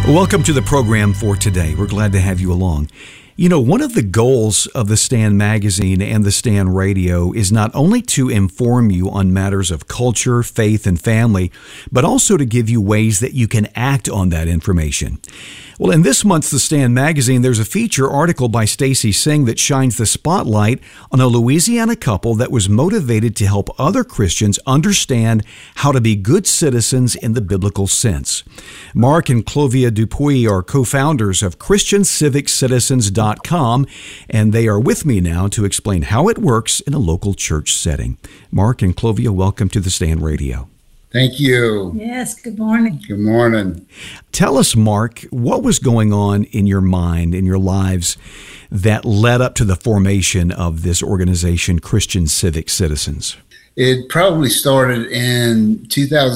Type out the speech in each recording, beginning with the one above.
Welcome to the program for today. We're glad to have you along. You know, one of the goals of the Stand magazine and the Stand radio is not only to inform you on matters of culture, faith, and family, but also to give you ways that you can act on that information. Well, in this month's The Stand magazine, there's a feature article by Stacy Singh that shines the spotlight on a Louisiana couple that was motivated to help other Christians understand how to be good citizens in the biblical sense. Mark and Clovia Dupuy are co-founders of ChristianCivicCitizens.com, and they are with me now to explain how it works in a local church setting. Mark and Clovia, welcome to The Stand Radio. Thank you. Yes, good morning. Good morning. Tell us, Mark, what was going on in your mind, in your lives, that led up to the formation of this organization, Christian Civic Citizens? It probably started in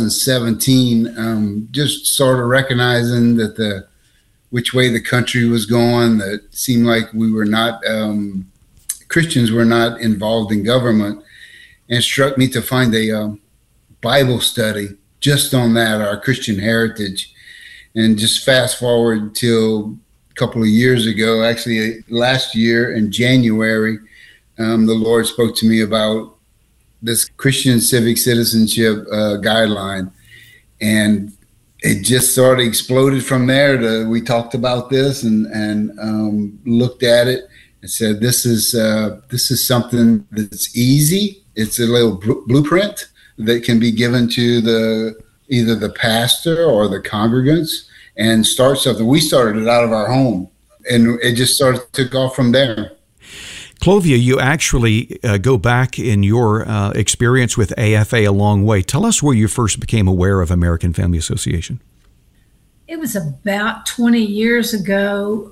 2017, just sort of recognizing that which way the country was going, that it seemed like we were not, Christians were not involved in government, and it struck me to find a Bible study just on that, our Christian heritage. And just fast forward till a couple of years ago, actually last year in January, the Lord spoke to me about this Christian civic citizenship guideline. And it just sort of exploded from there. We talked about this and looked at it and said, this is something that's easy. It's a little blueprint that can be given to either the pastor or the congregants and start something. We started it out of our home, and it just sort of took off from there. Clovia, you actually go back in your experience with AFA a long way. Tell us where you first became aware of American Family Association. It was about 20 years ago,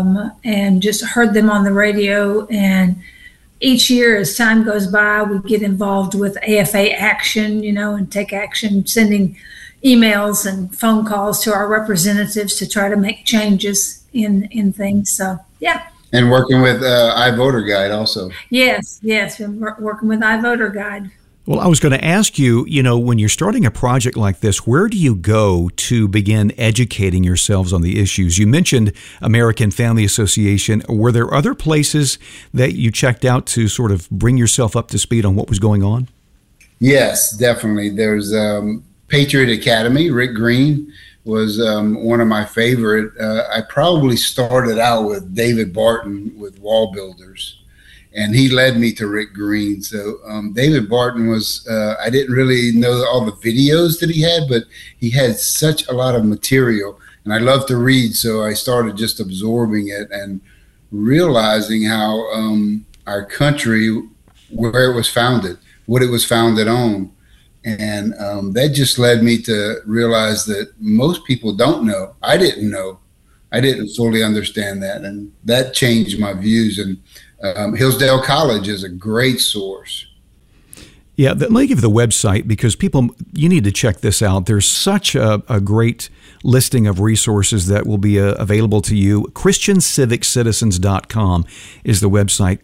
and just heard them on the radio. And each year, as time goes by, we get involved with AFA Action, and take action, sending emails and phone calls to our representatives to try to make changes in things. So, yeah. And working with iVoterGuide also. Yes, we're working with iVoterGuide. Well, I was going to ask you, when you're starting a project like this, where do you go to begin educating yourselves on the issues? You mentioned American Family Association. Were there other places that you checked out to sort of bring yourself up to speed on what was going on? Yes, definitely. There's Patriot Academy. Rick Green was one of my favorite. I probably started out with David Barton with Wall Builders, and he led me to Rick Green. So David Barton was, I didn't really know all the videos that he had, but he had such a lot of material, and I love to read, so I started just absorbing it and realizing how our country, where it was founded, what it was founded on. And that just led me to realize that most people don't know. I didn't know. I didn't fully understand that, and that changed my views. And Hillsdale College is a great source. Yeah, let me give the website, because you need to check this out. There's such a great listing of resources that will be available to you. ChristianCivicCitizens.com is the website,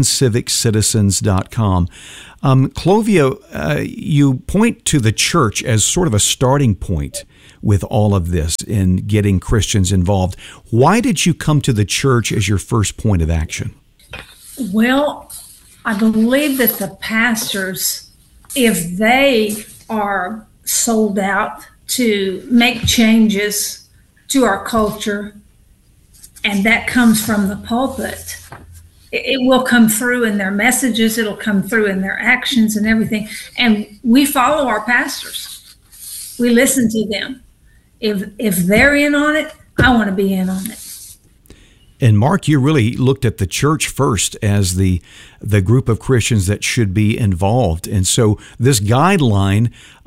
ChristianCivicCitizens.com. Clovia, you point to the church as sort of a starting point with all of this in getting Christians involved. Why did you come to the church as your first point of action? Well, I believe that the pastors, if they are sold out to make changes to our culture, and that comes from the pulpit, it will come through in their messages, it'll come through in their actions and everything. And we follow our pastors. We listen to them. If they're in on it, I want to be in on it. And Mark, you really looked at the church first as the group of Christians that should be involved. And so this guideline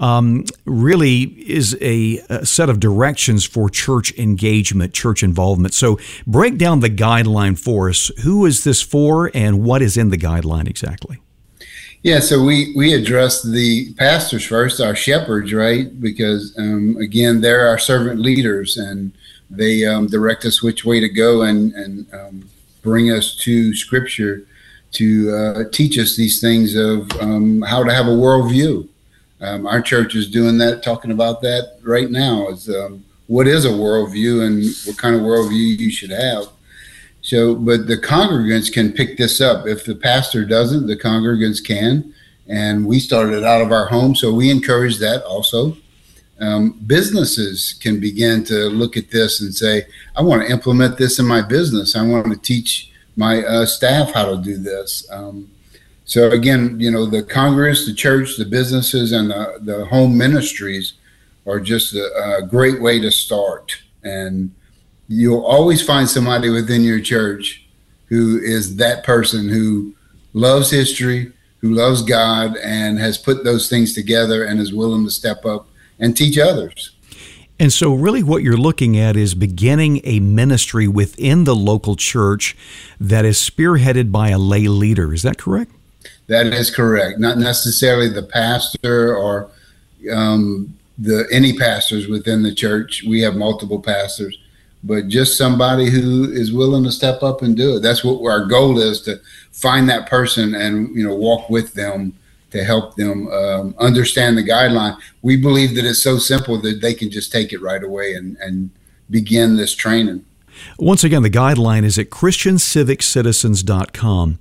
really is a set of directions for church engagement, church involvement. So break down the guideline for us. Who is this for, and what is in the guideline exactly? Yeah, so we address the pastors first, our shepherds, right? Because, again, they're our servant leaders, and they direct us which way to go and bring us to Scripture to teach us these things of how to have a worldview. Our church is doing that, talking about that right now, is what is a worldview and what kind of worldview you should have. So, but the congregants can pick this up. If the pastor doesn't, the congregants can. And we started out of our home, so we encourage that also. Businesses can begin to look at this and say, I want to implement this in my business. I want to teach my staff how to do this. So again, the Congress, the church, the businesses, and the home ministries are just a great way to start. And you'll always find somebody within your church who is that person who loves history, who loves God, and has put those things together and is willing to step up and teach others. And so really what you're looking at is beginning a ministry within the local church that is spearheaded by a lay leader. Is that correct? That is correct. Not necessarily the pastor or any pastors within the church. We have multiple pastors, but just somebody who is willing to step up and do it. That's what our goal is, to find that person and walk with them to help them understand the guideline. We believe that it's so simple that they can just take it right away and begin this training. Once again, the guideline is at ChristianCivicCitizens.com.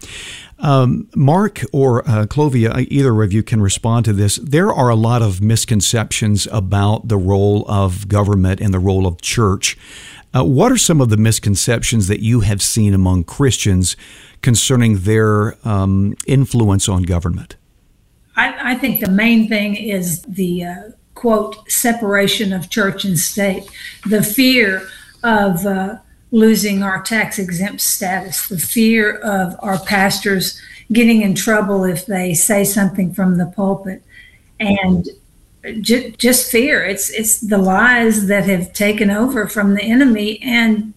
Mark or Clovia, either of you can respond to this. There are a lot of misconceptions about the role of government and the role of church. What are some of the misconceptions that you have seen among Christians concerning their influence on government? I think the main thing is the, quote, separation of church and state, the fear of losing our tax-exempt status, the fear of our pastors getting in trouble if they say something from the pulpit, and just fear. It's the lies that have taken over from the enemy, and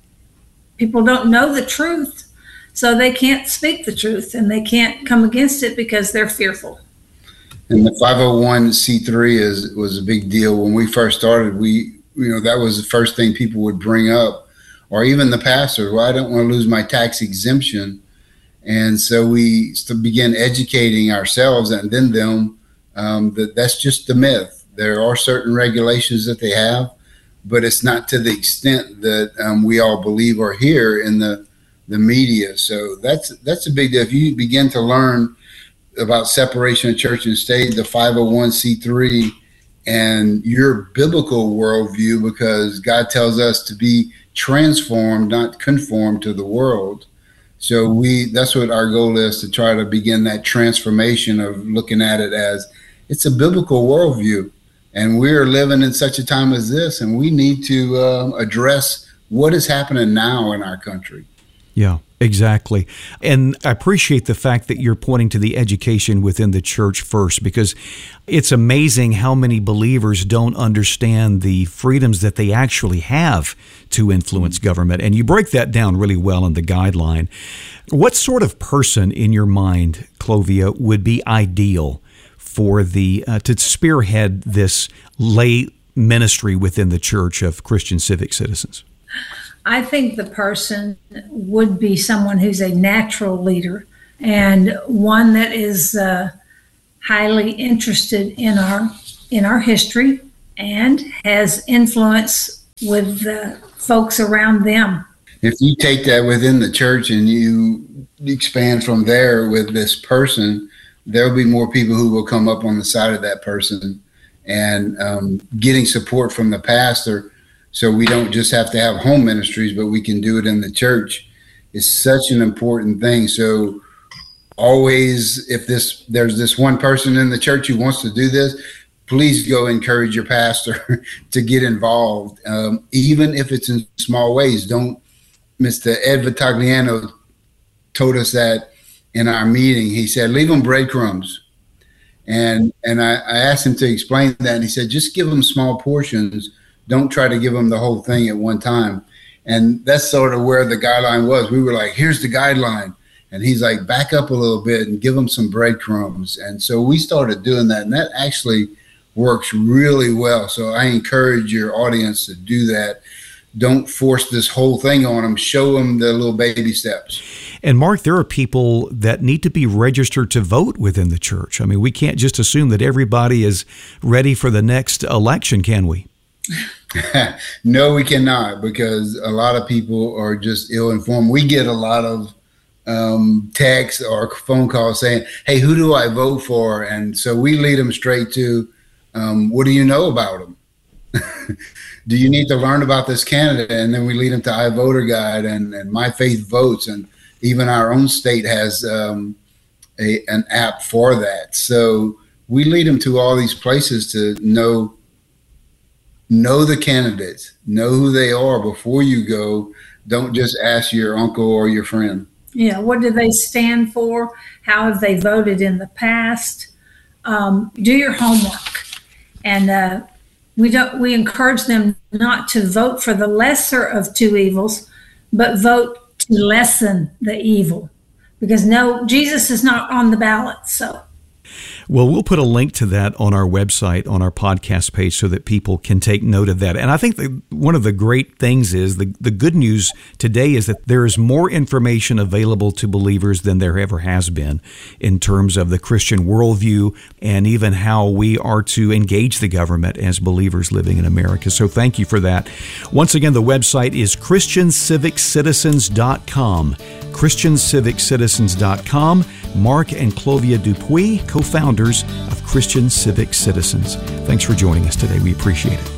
people don't know the truth, so they can't speak the truth, and they can't come against it because they're fearful. And the 501c3 was a big deal when we first started. That was the first thing people would bring up, or even the pastor. Well, I don't want to lose my tax exemption. And so we began educating ourselves and then them that's just the myth. There are certain regulations that they have, but it's not to the extent that we all believe or hear in the media. So that's a big deal. If you begin to learn about separation of church and state, the 501c3, and your biblical worldview, because God tells us to be transformed, not conformed to the world. So that's what our goal is, to try to begin that transformation of looking at it as it's a biblical worldview. And we're living in such a time as this, and we need to address what is happening now in our country. Yeah, exactly. And I appreciate the fact that you're pointing to the education within the church first, because it's amazing how many believers don't understand the freedoms that they actually have to influence government. And you break that down really well in the guideline. What sort of person in your mind, Clovia, would be ideal for to spearhead this lay ministry within the Church of Christian Civic Citizens? I think the person would be someone who's a natural leader and one that is highly interested in our history and has influence with the folks around them. If you take that within the church and you expand from there with this person, there'll be more people who will come up on the side of that person and getting support from the pastor. So we don't just have to have home ministries, but we can do it in the church. It's such an important thing. So always, if there's this one person in the church who wants to do this, please go encourage your pastor to get involved, even if it's in small ways. Mr. Ed Vitagliano told us that in our meeting. He said, leave them breadcrumbs. And I asked him to explain that, and he said, just give them small portions. Don't try to give them the whole thing at one time. And that's sort of where the guideline was. We were like, here's the guideline. And he's like, back up a little bit and give them some breadcrumbs. And so we started doing that, and that actually works really well. So I encourage your audience to do that. Don't force this whole thing on them. Show them the little baby steps. And Mark, there are people that need to be registered to vote within the church. I mean, we can't just assume that everybody is ready for the next election, can we? No, we cannot, because a lot of people are just ill-informed. We get a lot of texts or phone calls saying, "Hey, who do I vote for?" And so we lead them straight to, "What do you know about them? Do you need to learn about this candidate?" And then we lead them to iVoter Guide and My Faith Votes, and even our own state has an app for that. So we lead them to all these places to know the candidates, know who they are before you go. Don't just ask your uncle or your friend. Yeah, what do they stand for? How have they voted in the past? Do your homework, and we encourage them not to vote for the lesser of two evils, but vote to lessen the evil, because no, Jesus is not on the ballot. So. Well, we'll put a link to that on our website, on our podcast page, so that people can take note of that. And I think that one of the great things is the good news today is that there is more information available to believers than there ever has been in terms of the Christian worldview and even how we are to engage the government as believers living in America. So thank you for that. Once again, the website is ChristianCivicCitizens.com. ChristianCivicCitizens.com. Mark and Clovia Dupuis, co-founders of Christian Civic Citizens. Thanks for joining us today. We appreciate it.